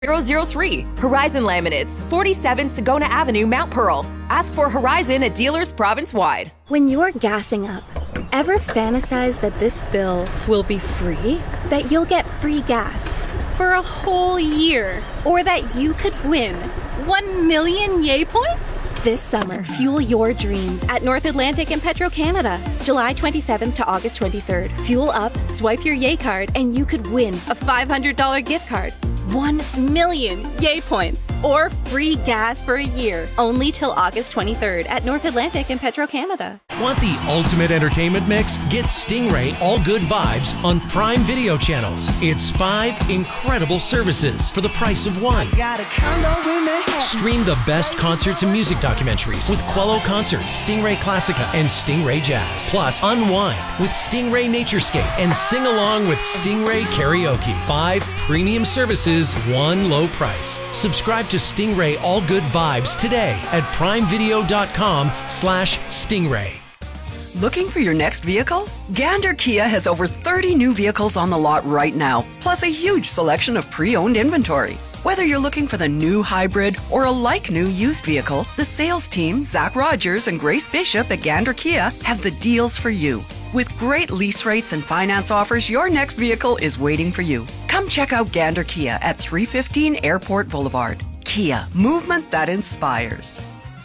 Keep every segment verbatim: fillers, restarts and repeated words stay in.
zero zero three. Horizon Laminates, forty-seven Sagona Avenue, Mount Pearl. Ask for Horizon at dealers province-wide. When you're gassing up, ever fantasize that this fill will be free? That you'll get free gas for a whole year? Or that you could win one million Yay points? This summer, fuel your dreams at North Atlantic and Petro-Canada. July twenty-seventh to August twenty-third. Fuel up, swipe your Yay card, and you could win a five hundred dollars gift card. one million Yay points or free gas for a year. Only till August twenty-third at North Atlantic and Petro-Canada. Want the ultimate entertainment mix? Get Stingray All Good Vibes on Prime Video channels. It's five incredible services for the price of one. Stream the best concerts and music documentaries with Quello Concerts, Stingray Classica, and Stingray Jazz. Plus, unwind with Stingray Naturescape and sing along with Stingray Karaoke. Five premium services, one low price. Subscribe to Stingray All Good Vibes today at primevideo.com slash Stingray. Looking for your next vehicle? Gander Kia has over thirty new vehicles on the lot right now, plus a huge selection of pre-owned inventory. Whether you're looking for the new hybrid or a like-new used vehicle, the sales team, Zach Rogers and Grace Bishop at Gander Kia, have the deals for you. With great lease rates and finance offers, your next vehicle is waiting for you. Come check out Gander Kia at three fifteen Airport Boulevard. Kia, movement that inspires.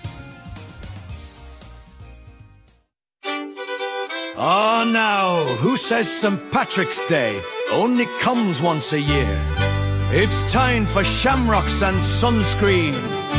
Ah, now, who says Saint Patrick's Day only comes once a year? It's time for Shamrocks and Sunscreen.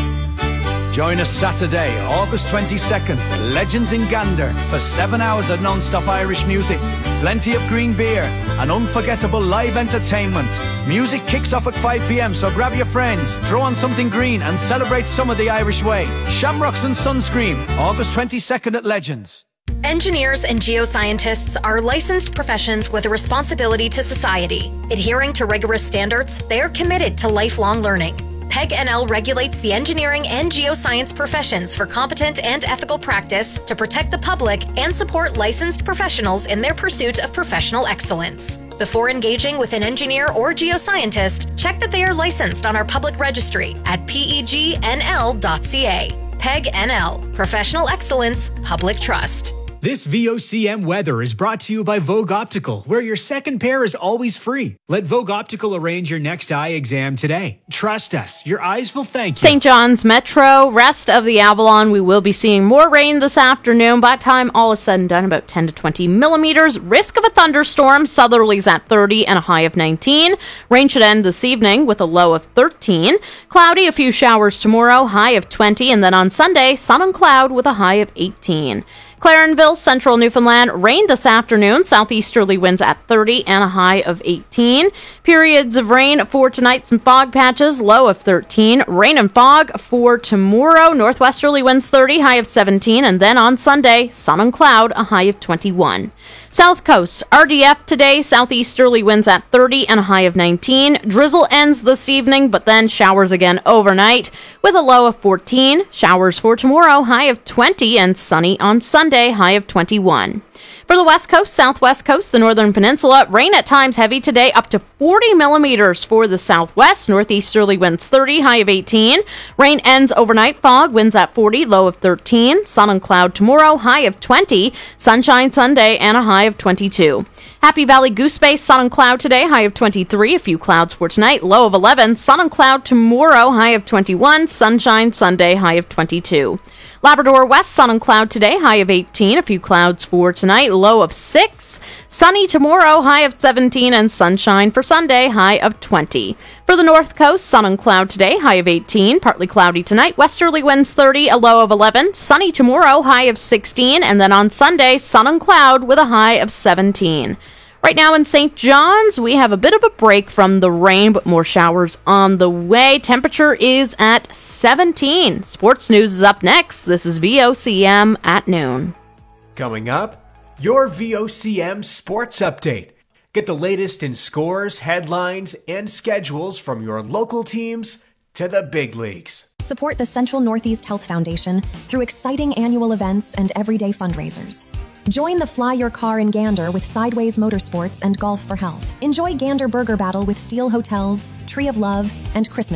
Join us Saturday, August twenty-second, Legends in Gander, for seven hours of non-stop Irish music, plenty of green beer, and unforgettable live entertainment. Music kicks off at five p.m, so grab your friends, throw on something green, and celebrate some of the Irish way. Shamrocks and Sunscreen, August twenty-second at Legends. Engineers and geoscientists are licensed professions with a responsibility to society. Adhering to rigorous standards, they are committed to lifelong learning. P E G N L regulates the engineering and geoscience professions for competent and ethical practice to protect the public and support licensed professionals in their pursuit of professional excellence. Before engaging with an engineer or geoscientist, check that they are licensed on our public registry at P E G N L dot C A. P E G N L, Professional Excellence, Public Trust. This V O C M weather is brought to you by Vogue Optical, where your second pair is always free. Let Vogue Optical arrange your next eye exam today. Trust us, your eyes will thank you. Saint John's Metro, rest of the Avalon, we will be seeing more rain this afternoon. By the time all is said and done, about ten to twenty millimeters. Risk of a thunderstorm, southerlies at thirty and a high of nineteen. Rain should end this evening with a low of thirteen. Cloudy, a few showers tomorrow, high of twenty. And then on Sunday, sun and cloud with a high of eighteen. Clarenville, central Newfoundland, rain this afternoon. Southeasterly winds at thirty and a high of eighteen. Periods of rain for tonight, some fog patches, low of thirteen. Rain and fog for tomorrow. Northwesterly winds thirty, high of seventeen. And then on Sunday, sun and cloud, a high of twenty-one. South Coast, R D F today, southeasterly winds at thirty and a high of nineteen. Drizzle ends this evening, but then showers again overnight with a low of fourteen. Showers for tomorrow, high of twenty, and sunny on Sunday, high of twenty-one. For the West Coast, Southwest Coast, the Northern Peninsula, rain at times heavy today, up to forty millimeters for the Southwest. Northeasterly winds thirty, high of eighteen. Rain ends overnight, fog, winds at forty, low of thirteen. Sun and cloud tomorrow, high of twenty. Sunshine Sunday, and a high of twenty-two. Happy Valley Goose Bay, sun and cloud today, high of twenty-three. A few clouds for tonight, low of eleven. Sun and cloud tomorrow, high of twenty-one. Sunshine Sunday, high of twenty-two. Labrador West, sun and cloud today, high of eighteen. A few clouds for tonight, low of six. Sunny tomorrow, high of seventeen. And sunshine for Sunday, high of twenty. For the North Coast, sun and cloud today, high of eighteen. Partly cloudy tonight, westerly winds thirty, a low of eleven. Sunny tomorrow, high of sixteen. And then on Sunday, sun and cloud with a high of seventeen. Right now in Saint John's, we have a bit of a break from the rain, but more showers on the way. Temperature is at seventeen. Sports news is up next. This is V O C M at noon. Coming up, your V O C M Sports Update. Get the latest in scores, headlines, and schedules from your local teams to the big leagues. Support the Central Northeast Health Foundation through exciting annual events and everyday fundraisers. Join the Fly Your Car in Gander with Sideways Motorsports and Golf for Health. Enjoy Gander Burger Battle with Steel Hotels, Tree of Love, and Christmas